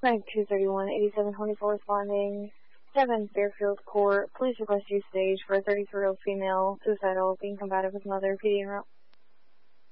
9231-8724 responding. 7 Fairfield Court. Please request use stage for a 33-year-old female, suicidal, being combative with mother, PD en route.